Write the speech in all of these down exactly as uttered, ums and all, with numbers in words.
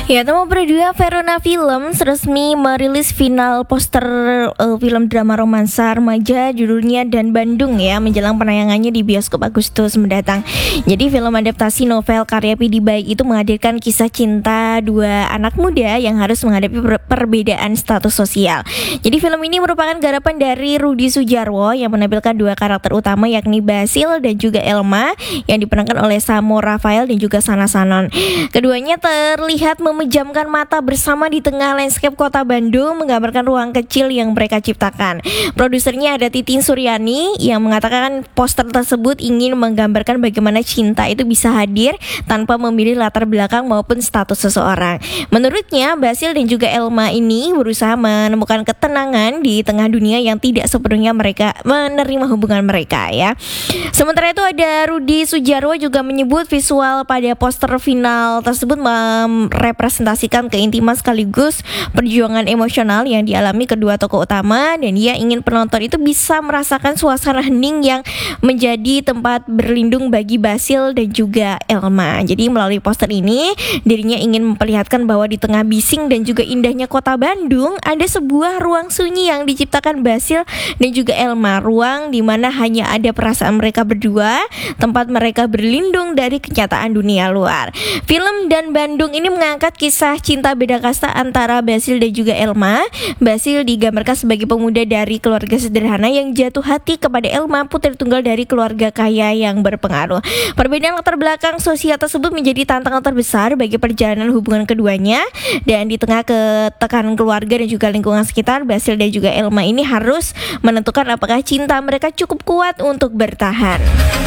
Ya, nomor dua, Verona Films resmi merilis final poster uh, film drama romansa remaja judulnya Dan Bandung ya, menjelang penayangannya di bioskop Agustus mendatang. Jadi film adaptasi novel karya P D Baik itu menghadirkan kisah cinta dua anak muda yang harus menghadapi per- perbedaan status sosial. Jadi film ini merupakan garapan dari Rudi Sudjarwo yang menampilkan dua karakter utama yakni Basil dan juga Elma yang diperankan oleh Samo Rafael dan juga Sana Sanon. Keduanya terlihat memejamkan mata bersama di tengah landscape kota Bandung, menggambarkan ruang kecil yang mereka ciptakan. Produsernya ada Titin Suryani yang mengatakan poster tersebut ingin menggambarkan bagaimana cinta itu bisa hadir tanpa memilih latar belakang maupun status seseorang. Menurutnya, Basil dan juga Elma ini berusaha menemukan ketenangan di tengah dunia yang tidak sepenuhnya mereka menerima hubungan mereka ya. Sementara itu ada Rudi Sudjarwo juga menyebut visual pada poster final tersebut merepresentasikan keintiman sekaligus perjuangan emosional yang dialami kedua tokoh utama, dan dia ingin penonton itu bisa merasakan suasana hening yang menjadi tempat berlindung bagi Basil dan juga Elma. Jadi melalui poster ini dirinya ingin memperlihatkan bahwa di tengah bising dan juga indahnya kota Bandung ada sebuah ruang sunyi yang diciptakan Basil dan juga Elma, ruang di mana hanya ada perasaan mereka berdua, tempat mereka berlindung dari kenyataan dunia luar. Film Dan Bandung ini mengangkat kisah cinta beda kasta antara Basil dan juga Elma. Basil digambarkan sebagai pemuda dari keluarga sederhana yang jatuh hati kepada Elma, putri tunggal dari keluarga kaya yang berpengaruh. Perbedaan latar belakang sosial tersebut menjadi tantangan terbesar bagi perjalanan hubungan keduanya, dan di tengah ketekanan keluarga dan juga lingkungan sekitar, Basil dan juga Elma ini harus menentukan apakah cinta mereka cukup kuat untuk bertahan.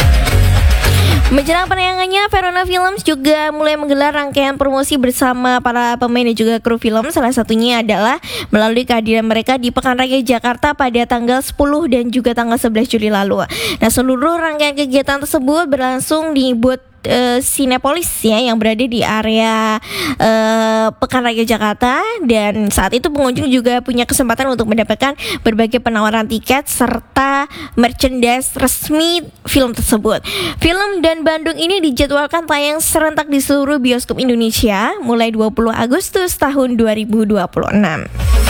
Menjelang penayangannya, Verona Films juga mulai menggelar rangkaian promosi bersama para pemain dan juga kru film. Salah satunya adalah melalui kehadiran mereka di Pekan Raya Jakarta pada tanggal sepuluh dan juga tanggal sebelas Juli lalu. Nah, seluruh rangkaian kegiatan tersebut berlangsung di booth Uh, Cinepolis ya, yang berada di area uh, Pekan Raya Jakarta, dan saat itu pengunjung juga punya kesempatan untuk mendapatkan berbagai penawaran tiket serta merchandise resmi film tersebut. Film Dan Bandung ini dijadwalkan tayang serentak di seluruh bioskop Indonesia mulai dua puluh Agustus tahun dua ribu dua puluh enam.